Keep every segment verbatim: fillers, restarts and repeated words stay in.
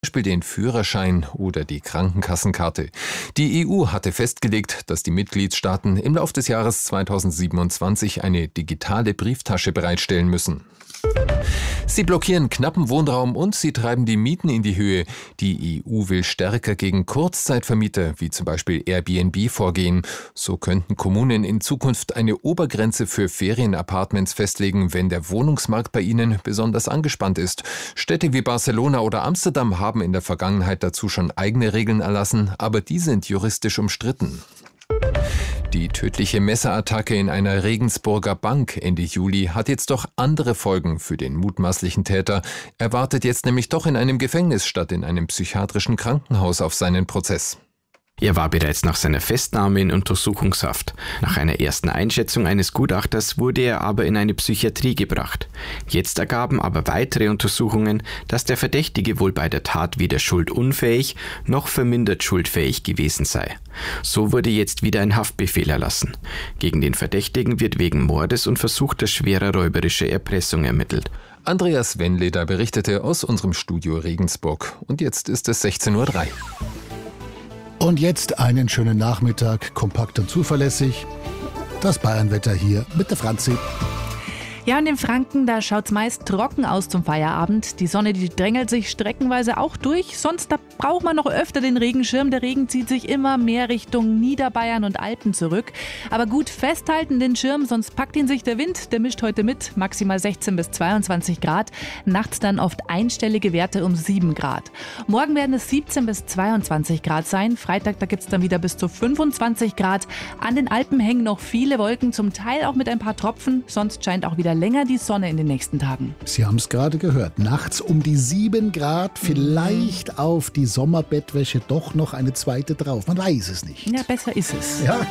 Beispiel den Führerschein oder die Krankenkassenkarte. Die E U hatte festgelegt, dass die Mitgliedstaaten im Laufe des Jahres zweitausendsiebenundzwanzig eine digitale Brieftasche bereitstellen müssen. Sie blockieren knappen Wohnraum und sie treiben die Mieten in die Höhe. Die E U will stärker gegen Kurzzeitvermieter, wie zum Beispiel Airbnb, vorgehen. So könnten Kommunen in Zukunft eine Obergrenze für Ferienapartments festlegen, wenn der Wohnungsmarkt bei ihnen besonders angespannt ist. Städte wie Barcelona oder Amsterdam haben in der Vergangenheit dazu schon eigene Regeln erlassen, aber die sind juristisch umstritten. Die tödliche Messerattacke in einer Regensburger Bank Ende Juli hat jetzt doch andere Folgen für den mutmaßlichen Täter. Er wartet jetzt nämlich doch in einem Gefängnis statt in einem psychiatrischen Krankenhaus auf seinen Prozess. Er war bereits nach seiner Festnahme in Untersuchungshaft. Nach einer ersten Einschätzung eines Gutachters wurde er aber in eine Psychiatrie gebracht. Jetzt ergaben aber weitere Untersuchungen, dass der Verdächtige wohl bei der Tat weder schuldunfähig noch vermindert schuldfähig gewesen sei. So wurde jetzt wieder ein Haftbefehl erlassen. Gegen den Verdächtigen wird wegen Mordes und versuchter schwerer räuberischer Erpressung ermittelt. Andreas Wenleder berichtete aus unserem Studio Regensburg. Und jetzt ist es sechzehn Uhr drei. Und jetzt einen schönen Nachmittag, kompakt und zuverlässig. Das Bayernwetter hier mit der Franzi. Ja, und in Franken, da schaut's meist trocken aus zum Feierabend. Die Sonne, die drängelt sich streckenweise auch durch. Sonst, da braucht man noch öfter den Regenschirm. Der Regen zieht sich immer mehr Richtung Niederbayern und Alpen zurück. Aber gut festhalten den Schirm, sonst packt ihn sich der Wind. Der mischt heute mit, maximal sechzehn bis zweiundzwanzig Grad. Nachts dann oft einstellige Werte um sieben Grad. Morgen werden es siebzehn bis zweiundzwanzig Grad sein. Freitag, da gibt's dann wieder bis zu fünfundzwanzig Grad. An den Alpen hängen noch viele Wolken, zum Teil auch mit ein paar Tropfen. Sonst scheint auch wieder länger die Sonne in den nächsten Tagen. Sie haben es gerade gehört. Nachts um die sieben Grad, vielleicht auf die Sommerbettwäsche doch noch eine zweite drauf. Man weiß es nicht. Ja, besser ist es. Ja.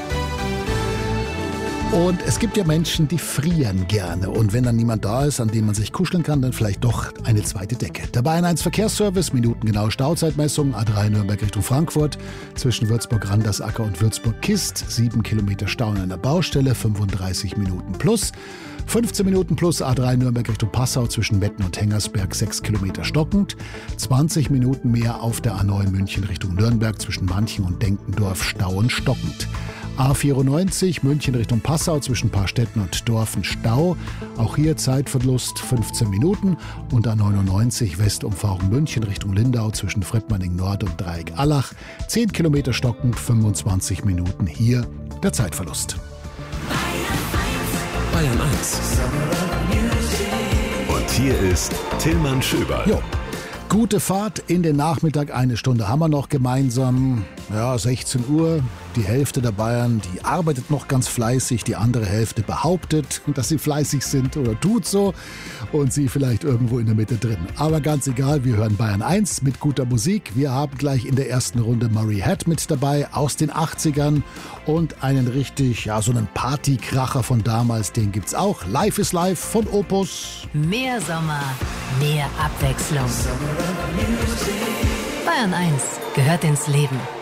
Und es gibt ja Menschen, die frieren gerne. Und wenn dann niemand da ist, an dem man sich kuscheln kann, dann vielleicht doch eine zweite Decke. Der Bayern eins Verkehrsservice, minutengenaue Stauzeitmessung, A drei Nürnberg Richtung Frankfurt, zwischen Würzburg-Randersacker und Würzburg-Kist, sieben Kilometer Stau an einer Baustelle, fünfunddreißig Minuten plus. fünfzehn Minuten plus A drei Nürnberg Richtung Passau zwischen Metten und Hengersberg, sechs Kilometer stockend. zwanzig Minuten mehr auf der A neun München Richtung Nürnberg zwischen Manchen und Denkendorf, Stau und stockend. A vierundneunzig München Richtung Passau zwischen Paarstetten und Dorfen, Stau. Auch hier Zeitverlust fünfzehn Minuten. Und A neunundneunzig Westumfahrung München Richtung Lindau zwischen Friedmanning Nord und Dreieck Allach. zehn Kilometer stockend, fünfundzwanzig Minuten. Hier der Zeitverlust. Bayern eins. Und hier ist Tillmann Schöberl. Jo. Gute Fahrt in den Nachmittag, eine Stunde haben wir noch gemeinsam. Ja, sechzehn Uhr, die Hälfte der Bayern, die arbeitet noch ganz fleißig, die andere Hälfte behauptet, dass sie fleißig sind oder tut so und sie vielleicht irgendwo in der Mitte drin. Aber ganz egal, wir hören Bayern eins mit guter Musik. Wir haben gleich in der ersten Runde Murray Head mit dabei aus den achtzigern und einen richtig, ja, so einen Partykracher von damals, den gibt's auch. Life is Life von Opus. Mehr Sommer, mehr Abwechslung. Bayern eins gehört ins Leben.